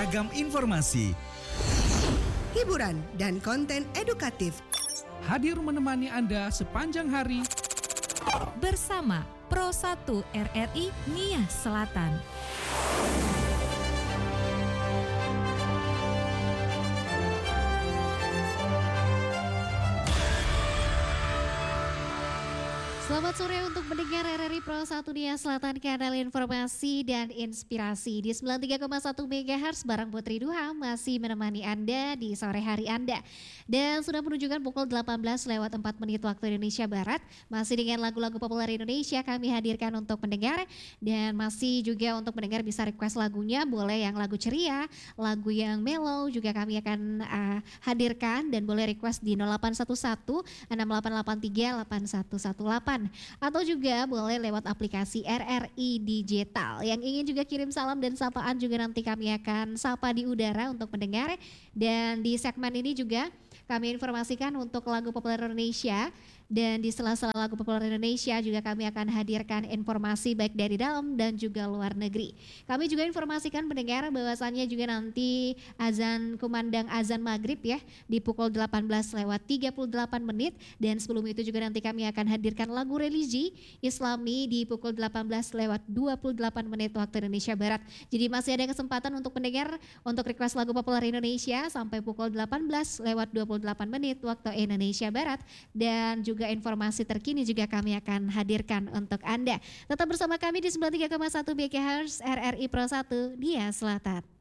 beragam informasi, hiburan, dan konten edukatif. Hadir menemani Anda sepanjang hari bersama Pro 1 RRI Nias Selatan. Selamat sore untuk mendengar RRI Pro 1 Nias Selatan, kanal informasi dan inspirasi di 93,1 MHz bareng Putri Duha masih menemani Anda di sore hari Anda. Dan sudah menunjukkan pukul 18:04 waktu Indonesia Barat. Masih dengan lagu-lagu populer Indonesia kami hadirkan untuk mendengar. Dan masih juga untuk mendengar bisa request lagunya, boleh yang lagu ceria, lagu yang mellow juga kami akan hadirkan. Dan boleh request di 0811 6883 8118. Atau juga boleh lewat aplikasi RRI Digital. Yang ingin juga kirim salam dan sapaan juga nanti kami akan sapa di udara untuk mendengar. Dan di segmen ini juga kami informasikan untuk lagu populer Indonesia. Dan di sela-sela lagu populer Indonesia juga kami akan hadirkan informasi baik dari dalam dan juga luar negeri. Kami juga informasikan pendengar bahwasannya juga nanti azan kumandang azan maghrib ya di pukul 18:38. Dan sebelum itu juga nanti kami akan hadirkan lagu religi Islami di pukul 18:28 waktu Indonesia Barat. Jadi masih ada kesempatan untuk pendengar untuk request lagu populer Indonesia sampai pukul 18:28 waktu Indonesia Barat. Dan juga informasi terkini juga kami akan hadirkan untuk Anda. Tetap bersama kami di 93,1 MHz RRI Pro 1 Nias Selatan.